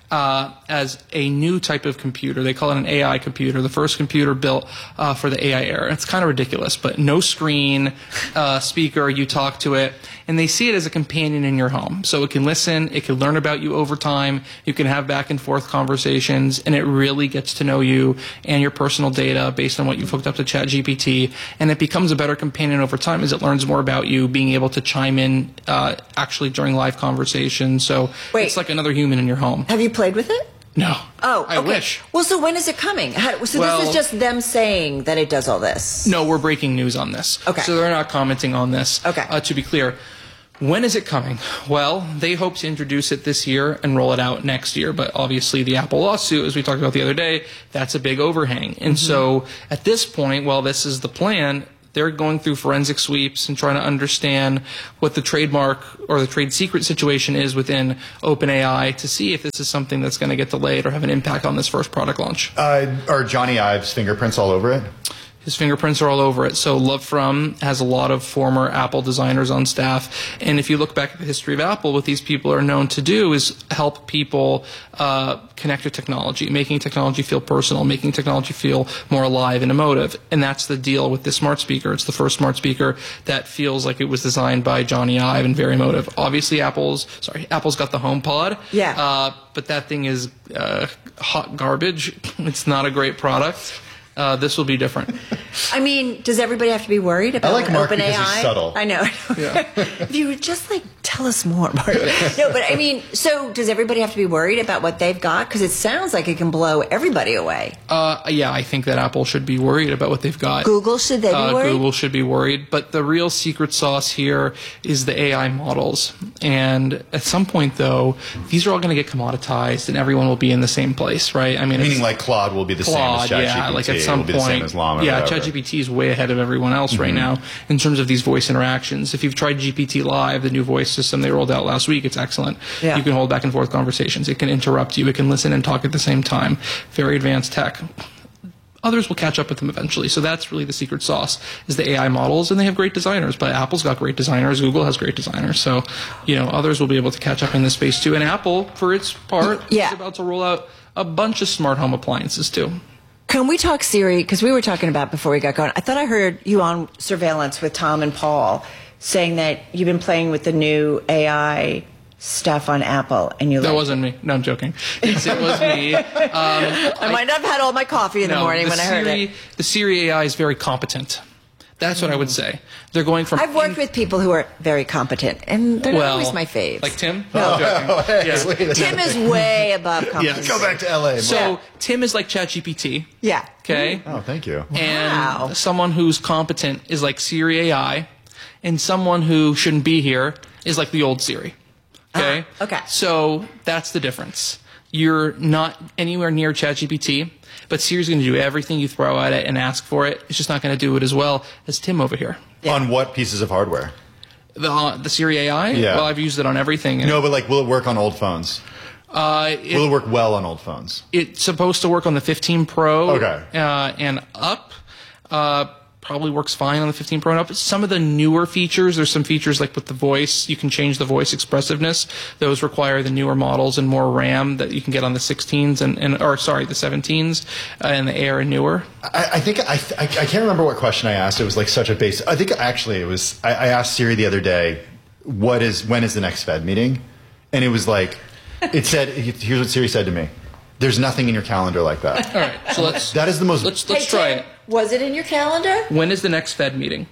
uh, as a new type of computer. They call it an A I computer, the first computer built uh, for the A I era. It's kind of ridiculous, but no screen, uh, speaker, you talk to it, and they see it as a companion in your home. So it can listen, it can learn about you over time, you can have back and forth conversations, and it really gets to know you and your personal data based on what you've hooked up to ChatGPT, and it becomes a better companion over time as it learns more about you, being able to chime in uh, actually during live conversations. So Wait. it's like another human in your home. Have you played with it? No. Oh, okay. I wish. Well, so when is it coming? How, so Well- this is just them saying that it does all this. No, we're breaking news on this. Okay. So they're not commenting on this. Okay. Uh, to be clear, when is it coming? Well, they hope to introduce it this year and roll it out next year. But obviously, the Apple lawsuit, as we talked about the other day, that's a big overhang. And Mm-hmm. so at this point, while this is the plan, they're going through forensic sweeps and trying to understand what the trademark or the trade secret situation is within OpenAI to see if this is something that's going to get delayed or have an impact on this first product launch. Uh, are Johnny Ive's fingerprints all over it? His fingerprints are all over it. So Love From has a lot of former Apple designers on staff. And if you look back at the history of Apple, what these people are known to do is help people uh, connect to technology, making technology feel personal, making technology feel more alive and emotive. And that's the deal with this smart speaker. It's the first smart speaker that feels like it was designed by Johnny Ive and very emotive. Obviously, Apple's sorry, Apple's got the HomePod. Yeah. Uh, but that thing is uh, hot garbage. It's not a great product. Uh, this will be different. I mean, does everybody have to be worried about I like Mark OpenAI? because he's subtle. I know. If you would just like tell us more, Mark. No, but I mean, so does everybody have to be worried about what they've got? Because it sounds like it can blow everybody away. Uh, yeah, I think that Apple should be worried about what they've got. Google, should they be uh, worried? Google should be worried. But the real secret sauce here is the A I models. And at some point, though, these are all going to get commoditized and everyone will be in the same place, right? I mean, Meaning it's, like Claude will be the Claude, same as ChatGPT. yeah, like at It some will be point, the same as Llama. or yeah, whatever. ChatGPT is way ahead of everyone else right Mhm. now in terms of these voice interactions. If you've tried G P T Live, the new voice system they rolled out last week, it's excellent. Yeah. You can hold back and forth conversations. It can interrupt you. It can listen and talk at the same time. Very advanced tech. Others will catch up with them eventually. So that's really the secret sauce is the A I models, and they have great designers. But Apple's got great designers. Google has great designers. So, you know, others will be able to catch up in this space too. And Apple, for its part, Yeah. is about to roll out a bunch of smart home appliances too. Can we talk Siri? Because we were talking about before we got going. I thought I heard you on Surveillance with Tom and Paul saying that you've been playing with the new A I stuff on Apple, and you That like wasn't me. No, I'm joking. Yes, it was me. Um, I might not have had all my coffee in the no, morning the when I heard Siri, it. The Siri A I is very competent. That's what I would say. They're going from I've worked with people who are very competent, and they're well, not always my faves. like Tim. No. I'm joking. Oh, hey, Yeah. wait a Tim minute. is way above competency. Go back to L A. So Mark. Tim is like ChatGPT. Yeah. Okay. Oh, thank you. And Wow. someone who's competent is like Siri A I, and someone who shouldn't be here is like the old Siri. Okay? Ah, okay. So that's the difference. You're not anywhere near ChatGPT, but Siri's going to do everything you throw at it and ask for it. It's just not going to do it as well as Tim over here. On what pieces of hardware? The, uh, the Siri A I? Yeah. Well, I've used it on everything. And, No, but like, will it work on old phones? uh, Will it it, work well on old phones? it's supposed to work on the fifteen Pro Okay. uh, and up. Uh, probably works fine on the fifteen Pro and up. Some of the newer features, there's some features like with the voice, you can change the voice expressiveness. Those require the newer models and more RAM that you can get on the sixteens and, and or sorry, the seventeens uh, and the Air and newer. I, I think I, I I can't remember what question I asked. It was like such a base. I think actually it was. I, I asked Siri the other day, "What is when is the next Fed meeting?" And it was like, it said. Here's what Siri said to me: "There's nothing in your calendar like that." All right, so let's That is the most. let's let's Hey, try Tim, it. Was it in your calendar? When is the next Fed meeting?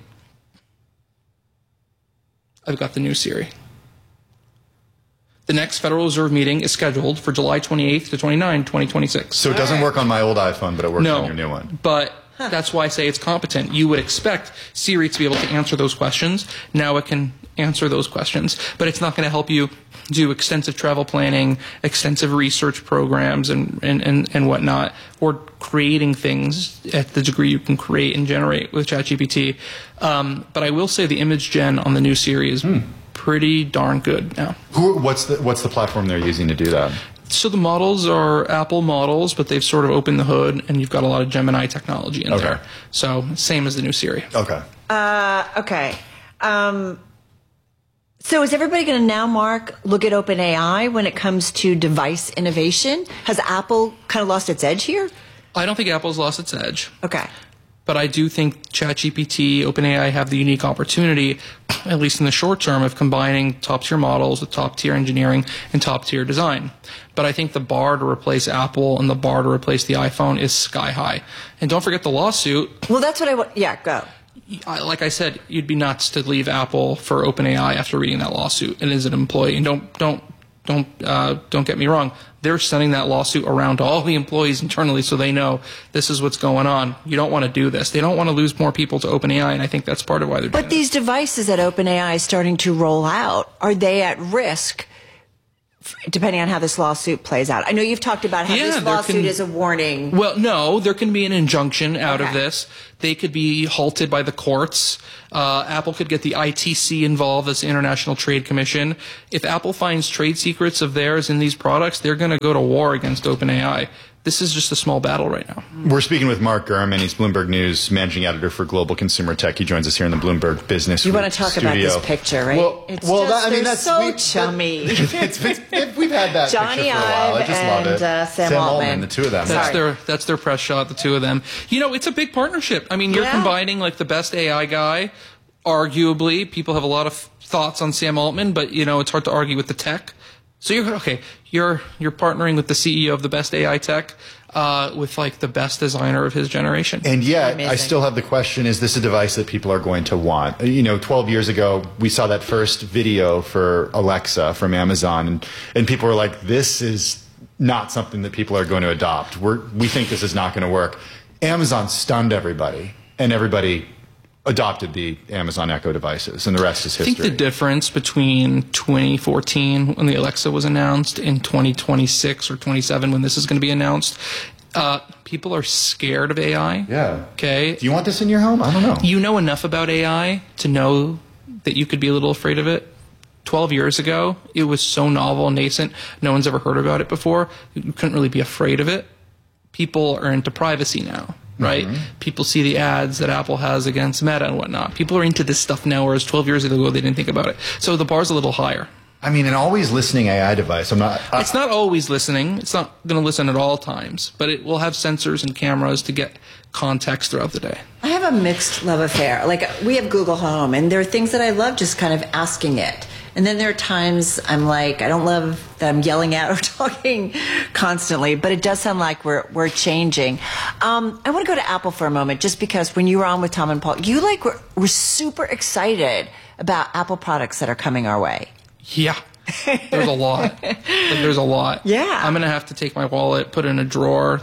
I've got the new Siri. The next Federal Reserve meeting is scheduled for July twenty-eighth to twenty-ninth, twenty twenty-six. So it doesn't work on my old iPhone, but it works No, on your new one. but that's why I say it's competent. You would expect Siri to be able to answer those questions. Now it can answer those questions, but it's not going to help you do extensive travel planning, extensive research programs, and, and, and, and whatnot, or creating things at the degree you can create and generate with ChatGPT. Um, but I will say the image gen on the new Siri is Hmm. pretty darn good now. Who? What's the What's the platform they're using to do that? So the models are Apple models, but they've sort of opened the hood, and you've got a lot of Gemini technology in Okay. there. So same as the new Siri. Okay. Uh, okay. Um, So is everybody going to now, Mark, look at OpenAI when it comes to device innovation? Has Apple kind of lost its edge here? I don't think Apple's lost its edge. Okay. But I do think ChatGPT, OpenAI have the unique opportunity, at least in the short term, of combining top-tier models with top-tier engineering and top-tier design. But I think the bar to replace Apple and the bar to replace the iPhone is sky high. And don't forget the lawsuit. Well, that's what I want. Yeah, go. Like I said, you'd be nuts to leave Apple for OpenAI after reading that lawsuit and as an employee. And don't don't don't uh, don't get me wrong. They're sending that lawsuit around to all the employees internally so they know this is what's going on. You don't want to do this. They don't want to lose more people to OpenAI, and I think that's part of why they're doing it. But these devices that OpenAI is starting to roll out, are they at risk depending on how this lawsuit plays out? I know you've talked about how Yeah, this there lawsuit can- is a warning. Well, no, there can be an injunction out Okay. of this. They could be halted by the courts. Uh, Apple could get the I T C involved, that's the International Trade Commission. If Apple finds trade secrets of theirs in these products, they're going to go to war against OpenAI. This is just a small battle right now. We're speaking with Mark Gurman. He's Bloomberg News managing editor for Global Consumer Tech. He joins us here in the Bloomberg Business You Week want to talk studio. about this picture, right? Well, it's well, just, that, I mean, they're that's so we, chummy. It's, it's, it, we've had that Johnny picture for a while. I Ive just love and, it. uh, Sam Altman. the two of them. That's Sorry. their that's their press shot, the two of them. You know, it's a big partnership. I mean, you're Yeah. combining like the best A I guy. Arguably, people have a lot of thoughts on Sam Altman, but you know, it's hard to argue with the tech. So you're okay. You're you're partnering with the C E O of the best A I tech, uh, with like the best designer of his generation. And yet, Amazing. I still have the question, is this a device that people are going to want? You know, twelve years ago, we saw that first video for Alexa from Amazon, and, and people were like, this is not something that people are going to adopt. We're, we think this is not going to work. Amazon stunned everybody, and everybody adopted the Amazon Echo devices, and the rest is I history. think the difference between twenty fourteen, when the Alexa was announced, and twenty twenty-six or twenty-seven, when this is going to be announced, uh, people are scared of A I. Yeah. Okay. Do you want this in your home? I don't know. You know enough about A I to know that you could be a little afraid of it. twelve years ago, it was so novel and nascent. No one's ever heard about it before. You couldn't really be afraid of it. People are into privacy now, right? Mm-hmm. People see the ads that Apple has against Meta and whatnot. People are into this stuff now, whereas twelve years ago, they didn't think about it. So the bar's a little higher. I mean, an always listening A I device. I'm not. I, It's not always listening. It's not going to listen at all times, but it will have sensors and cameras to get context throughout the day. I have a mixed love affair. Like, we have Google Home, and there are things that I love just kind of asking it. And then there are times I'm like, I don't love that I'm yelling at or talking constantly, but it does sound like we're we're changing. Um, I want to go to Apple for a moment, just because when you were on with Tom and Paul, you like were, were super excited about Apple products that are coming our way. Yeah. There's a lot. Like, there's a lot. Yeah. I'm going to have to take my wallet, put it in a drawer,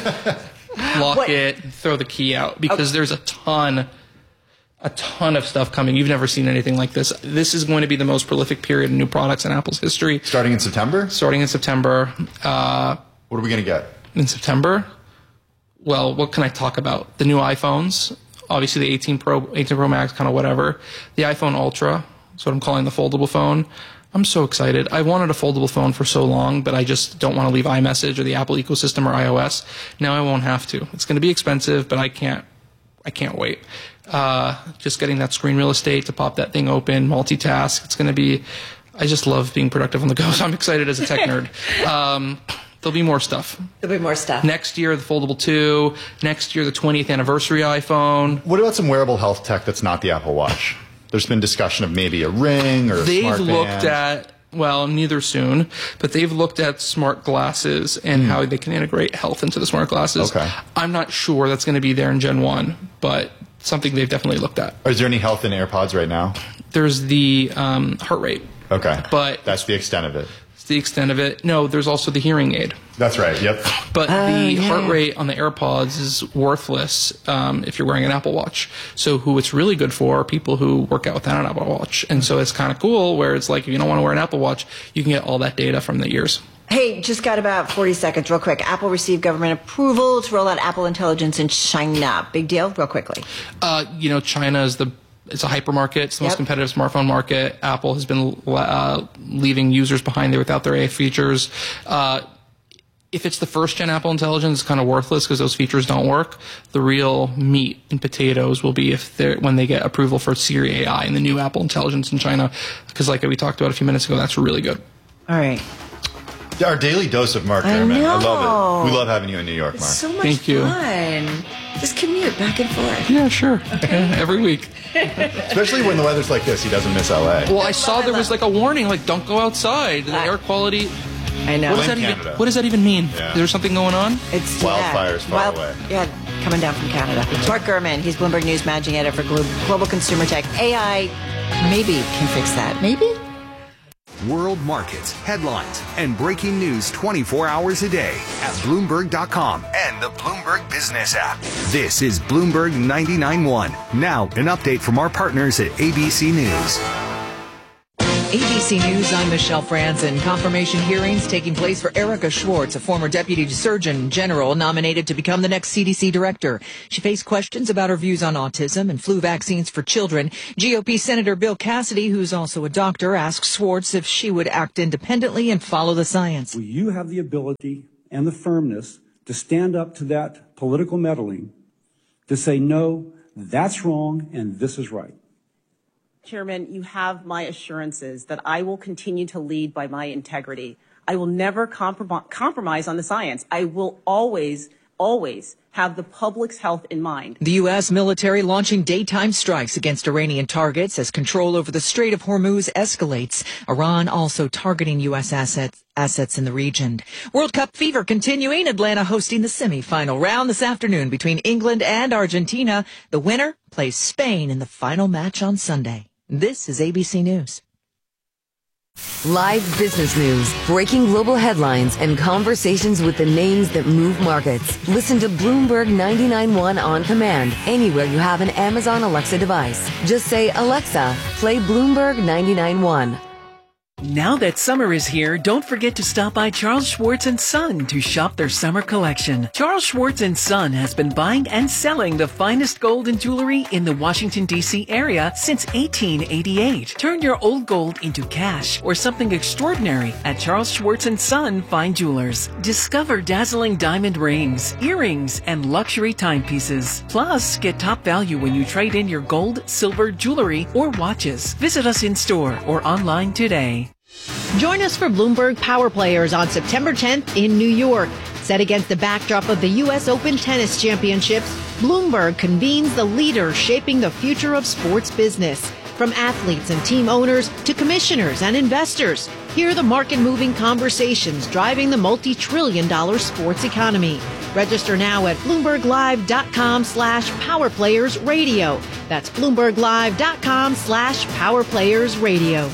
lock What? it, throw the key out, because there's a ton, a ton of stuff coming. You've never seen anything like this. This is going to be the most prolific period of new products in Apple's history. starting in September? Starting in September. Uh, What are we going to get? in September, well, what can I talk about? The new iPhones, obviously the eighteen Pro, eighteen Pro Max, kind of whatever. The iPhone Ultra, that's what I'm calling the foldable phone. I'm so excited. I wanted a foldable phone for so long, but I just don't want to leave iMessage or the Apple ecosystem or iOS. Now I won't have to. It's going to be expensive, but I can't, I can't wait. Uh, just getting that screen real estate to pop that thing open, multitask. It's going to be, I just love being productive on the go. So I'm excited as a tech nerd. Um, there'll be more stuff. There'll be more stuff. Next year, the Foldable two. Next year, the twentieth anniversary iPhone. What about some wearable health tech that's not the Apple Watch? There's been discussion of maybe a ring or a They've smart looked band. at, well, neither soon, but they've looked at smart glasses and Mm. how they can integrate health into the smart glasses. Okay. I'm not sure that's going to be there in Gen one, but something they've definitely looked at. Is there any health in AirPods right now? There's the um, heart rate. Okay. But that's the extent of it. It's the extent of it. No, there's also the hearing aid. That's right. Yep. But Oh, the yeah. heart rate on the AirPods is worthless um, if you're wearing an Apple Watch. So who it's really good for are people who work out without an Apple Watch. And so it's kind of cool where it's like if you don't want to wear an Apple Watch, you can get all that data from the ears. Hey, just got about forty seconds, real quick. Apple received government approval to roll out Apple Intelligence in China. Big deal, real quickly. Uh, you know, China is the it's a hypermarket. It's the most Yep. competitive smartphone market. Apple has been uh, leaving users behind there without their A I features. Uh, if it's the first gen Apple Intelligence, it's kind of worthless because those features don't work. The real meat and potatoes will be if they're when they get approval for Siri A I and the new Apple Intelligence in China, because like we talked about a few minutes ago, that's really good. All right. Our daily dose of Mark Gurman. I, I love it. We love having you in New York, Mark. It's so much Thank you. fun. Just commute back and forth. Yeah, sure. Okay. Every week. Especially when the weather's like this, he doesn't miss L A. Well, I saw there was like a warning, like don't go outside. The air quality. I know. What does that even? What does that even mean? Yeah. Is there something going on? It's wildfires yeah, far wild, away. Yeah, coming down from Canada. Mark Gurman, he's Bloomberg News managing editor for Glo- Global Consumer Tech. A I maybe can fix that. Maybe. World markets, headlines, and breaking news twenty-four hours a day at Bloomberg dot com and the Bloomberg Business app. This is Bloomberg ninety-nine point one. Now, an update from our partners at A B C News. A B C News, I'm Michelle Franzen. Confirmation hearings taking place for Erica Schwartz, a former deputy surgeon general nominated to become the next C D C director. She faced questions about her views on autism and flu vaccines for children. G O P Senator Bill Cassidy, who's also a doctor, asked Schwartz if she would act independently and follow the science. Will you have the ability and the firmness to stand up to that political meddling, to say, no, that's wrong and this is right? Chairman, you have my assurances that I will continue to lead by my integrity. I will never comprom- compromise on the science. I will always, always have the public's health in mind. The U S military launching daytime strikes against Iranian targets as control over the Strait of Hormuz escalates. Iran also targeting U S assets. Assets in the region. World Cup fever continuing. Atlanta hosting the semifinal round this afternoon between England and Argentina. The winner plays Spain in the final match on Sunday. This is A B C News. Live business news, breaking global headlines, and conversations with the names that move markets. Listen to Bloomberg ninety-nine point one on command anywhere you have an Amazon Alexa device. Just say, Alexa, play Bloomberg ninety-nine point one. Now that summer is here, don't forget to stop by Charles Schwartz and Son to shop their summer collection. Charles Schwartz and Son has been buying and selling the finest gold and jewelry in the Washington, D C area since eighteen eighty-eight. Turn your old gold into cash or something extraordinary at Charles Schwartz and Son Fine Jewelers. Discover dazzling diamond rings, earrings, and luxury timepieces. Plus, get top value when you trade in your gold, silver, jewelry, or watches. Visit us in store or online today. Join us for Bloomberg Power Players on September tenth in New York. Set against the backdrop of the U S Open Tennis Championships, Bloomberg convenes the leaders shaping the future of sports business. From athletes and team owners to commissioners and investors, hear the market-moving conversations driving the multi-trillion dollar sports economy. Register now at BloombergLive.com slash PowerPlayersRadio. That's BloombergLive.com slash PowerPlayersRadio.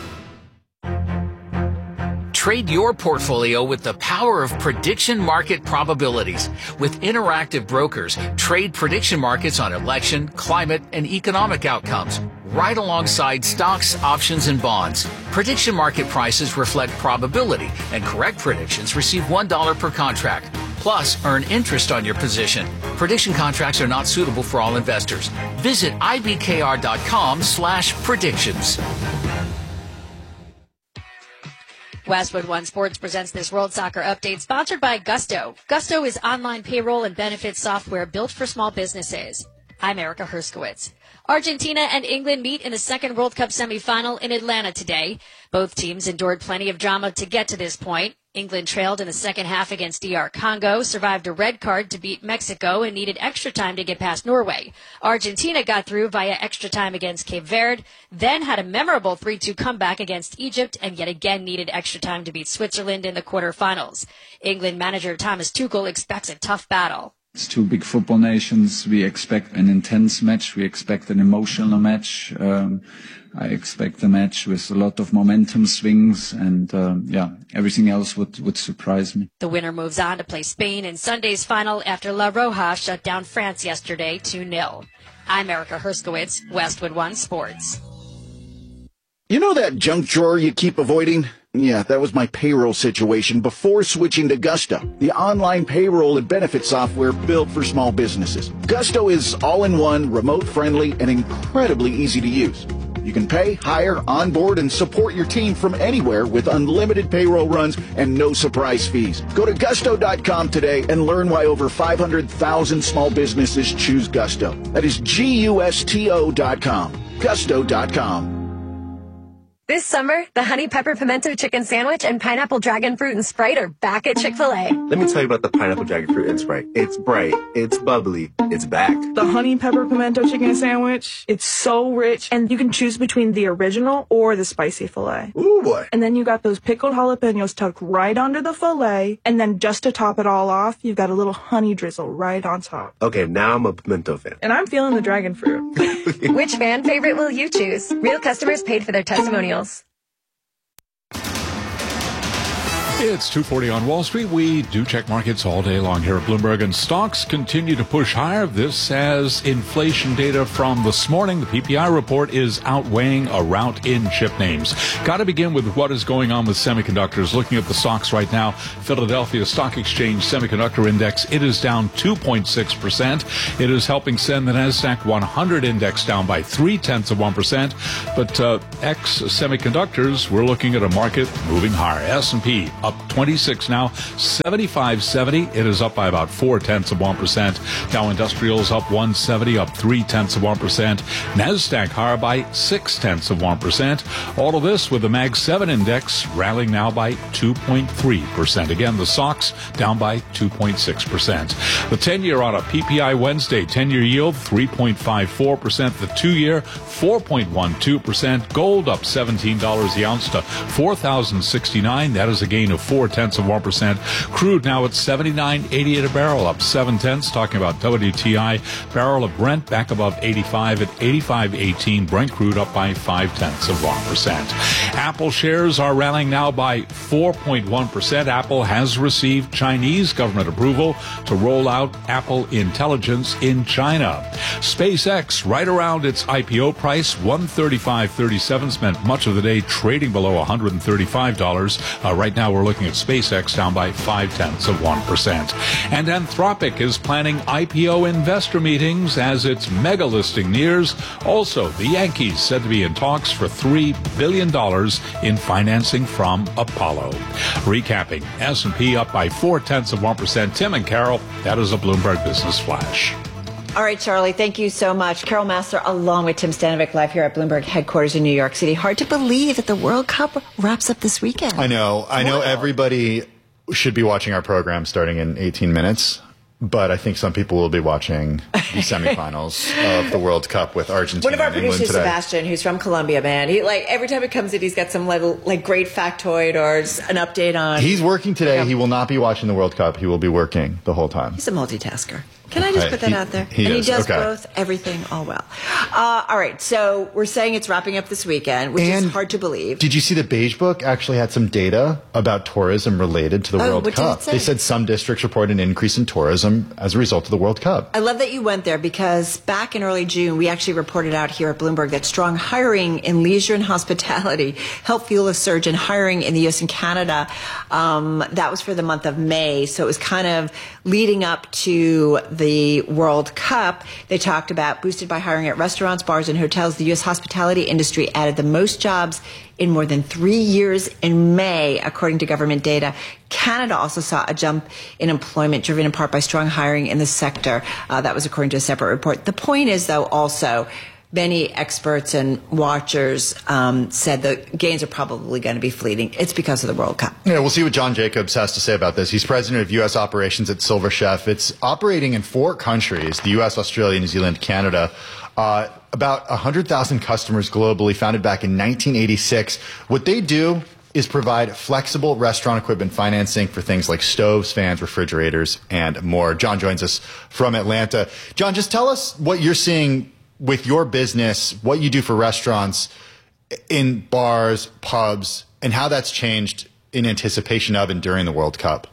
Trade your portfolio with the power of prediction market probabilities. With Interactive Brokers, trade prediction markets on election, climate, and economic outcomes, right alongside stocks, options, and bonds. Prediction market prices reflect probability, and correct predictions receive one dollar per contract. Plus, earn interest on your position. Prediction contracts are not suitable for all investors. Visit ibkr.com slash predictions. Westwood One Sports presents this World Soccer Update sponsored by Gusto. Gusto is online payroll and benefits software built for small businesses. I'm Erica Herskowitz. Argentina and England meet in the second World Cup semifinal in Atlanta today. Both teams endured plenty of drama to get to this point. England trailed in the second half against D R Congo, survived a red card to beat Mexico, and needed extra time to get past Norway. Argentina got through via extra time against Cape Verde, then had a memorable three two comeback against Egypt, and yet again needed extra time to beat Switzerland in the quarterfinals. England manager Thomas Tuchel expects a tough battle. It's two big football nations. We expect an intense match. We expect an emotional match. Um, I expect a match with a lot of momentum swings, and um, yeah, everything else would, would surprise me. The winner moves on to play Spain in Sunday's final after La Roja shut down France yesterday two nil. I'm Erica Herskowitz, Westwood One Sports. You know that junk drawer you keep avoiding? Yeah, that was my payroll situation before switching to Gusto, the online payroll and benefit software built for small businesses. Gusto is all-in-one, remote-friendly, and incredibly easy to use. You can pay, hire, onboard, and support your team from anywhere with unlimited payroll runs and no surprise fees. Go to gusto dot com today and learn why over five hundred thousand small businesses choose Gusto. That is G U S T O dot com. gusto dot com. This summer, the Honey Pepper Pimento Chicken Sandwich and Pineapple Dragon Fruit and Sprite are back at Chick-fil-A. Let me tell you about the Pineapple Dragon Fruit and Sprite. It's bright, it's bubbly, it's back. The Honey Pepper Pimento Chicken Sandwich, it's so rich, and you can choose between the original or the spicy filet. Ooh, boy. And then you got those pickled jalapenos tucked right under the filet, and then just to top it all off, you've got a little honey drizzle right on top. Okay, now I'm a pimento fan. And I'm feeling the dragon fruit. Which fan favorite will you choose? Real customers paid for their testimonials. It's two forty on Wall Street. We do check markets all day long here at Bloomberg, and stocks continue to push higher. This as inflation data from this morning. The P P I report is outweighing a rout in chip names. Got to begin with what is going on with semiconductors. Looking at the stocks right now, Philadelphia Stock Exchange Semiconductor Index, it is down two point six percent. It is helping send the NASDAQ one hundred index down by three-tenths of one percent. But uh, ex-semiconductors, we're looking at a market moving higher. S and P up twenty-six now, seventy-five seventy. It is up by about four-tenths of one percent. Dow Industrials up one seventy, up three-tenths of one percent. NASDAQ higher by six-tenths of one percent. All of this with the Mag seven index rallying now by two point three percent. Again, the S O X down by two point six percent. The ten-year on a P P I Wednesday, ten-year yield three point five four percent. The two-year four point one two percent. Gold up seventeen dollars the ounce to four thousand sixty-nine. That is a gain of four-tenths of one percent. Crude now at seventy-nine eighty-eight a barrel, up seven-tenths. Talking about W T I, barrel of Brent back above eighty-five at eighty-five eighteen. Brent crude up by five-tenths of one percent. Apple shares are rallying now by four point one percent. Apple has received Chinese government approval to roll out Apple Intelligence in China. SpaceX right around its I P O price, one thirty-five thirty-seven, spent much of the day trading below one hundred thirty-five dollars. Uh, right now we're looking at SpaceX down by five-tenths of one percent. And Anthropic is planning I P O investor meetings as its mega listing nears. Also, the Yankees said to be in talks for three billion dollars in financing from Apollo. Recapping, S and P up by four-tenths of one percent. Tim and Carol, that is a Bloomberg Business Flash. All right, Charlie, thank you so much. Carol Master, along with Tim Stanovic, live here at Bloomberg headquarters in New York City. Hard to believe that the World Cup wraps up this weekend. I know. I know wow. Everybody should be watching our program starting in eighteen minutes. But I think some people will be watching the semifinals of the World Cup with Argentina One of our and England producers, today. Sebastian, who's from Colombia, man, he like every time it comes in, he's got some little like great factoid or an update on. He's working today. Yeah. He will not be watching the World Cup. He will be working the whole time. He's a multitasker. Can I just put that he, out there? He and is. he does okay. both, everything, all well. Uh, all right, so we're saying it's wrapping up this weekend, which and is hard to believe. Did you see the Beige Book actually had some data about tourism related to the Oh, World what did Cup? it say? They said some districts report an increase in tourism as a result of the World Cup. I love that you went there because back in early June, we actually reported out here at Bloomberg that strong hiring in leisure and hospitality helped fuel a surge in hiring in the U S and Canada. Um, that was for the month of May. So it was kind of leading up to the World Cup. They talked about boosted by hiring at restaurants, bars, and hotels. The U S hospitality industry added the most jobs in more than three years in May, according to government data. Canada also saw a jump in employment driven in part by strong hiring in the sector. Uh, that was according to a separate report. The point is, though, also, many experts and watchers um, said the gains are probably going to be fleeting. It's because of the World Cup. Yeah, we'll see what John Jacobs has to say about this. He's president of U S operations at Silver Chef. It's operating in four countries, the U S, Australia, New Zealand, Canada. Uh, about one hundred thousand customers globally, founded back in nineteen eighty-six. What they do is provide flexible restaurant equipment financing for things like stoves, fans, refrigerators, and more. John joins us from Atlanta. John, just tell us what you're seeing with your business, what you do for restaurants in bars, pubs, and how that's changed in anticipation of and during the World Cup.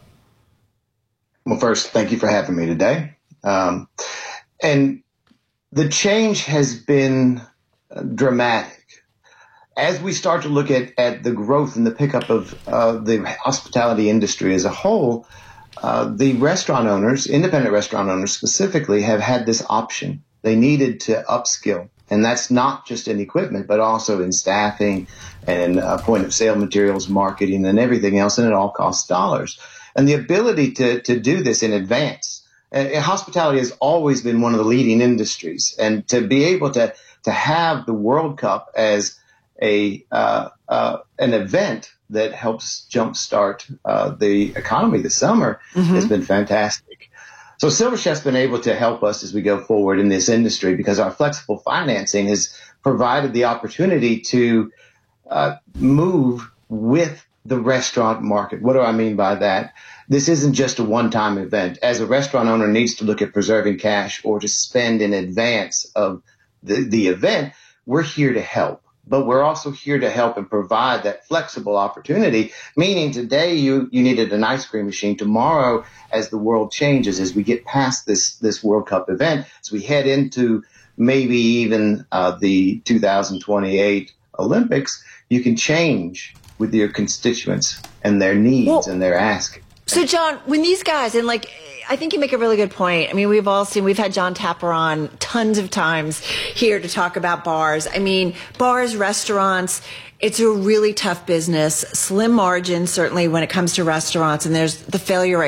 Well, first, thank you for having me today. Um, and the change has been dramatic. As we start to look at, at the growth and the pickup of uh, the hospitality industry as a whole, uh, the restaurant owners, independent restaurant owners specifically, have had this option. They needed to upskill. And that's not just in equipment, but also in staffing and uh, point of sale materials, marketing, and everything else. And it all costs dollars. And the ability to, to do this in advance. And hospitality has always been one of the leading industries. And to be able to, to have the World Cup as a uh, uh, an event that helps jumpstart uh, the economy this summer mm-hmm. has been fantastic. So Silver Chef's been able to help us as we go forward in this industry because our flexible financing has provided the opportunity to uh, move with the restaurant market. What do I mean by that? This isn't just a one-time event. As a restaurant owner needs to look at preserving cash or to spend in advance of the, the event, we're here to help. But we're also here to help and provide that flexible opportunity, meaning today you, you needed an ice cream machine. Tomorrow, as the world changes, as we get past this, this World Cup event, as we head into maybe even uh, the two thousand twenty-eight Olympics, you can change with your constituents and their needs well, and their ask. So, John, when these guys, and like, I think you make a really good point. I mean, we've all seen, we've had John Tapper on tons of times here to talk about bars. I mean, bars, restaurants, it's a really tough business, slim margins, certainly when it comes to restaurants, and there's the failure rate.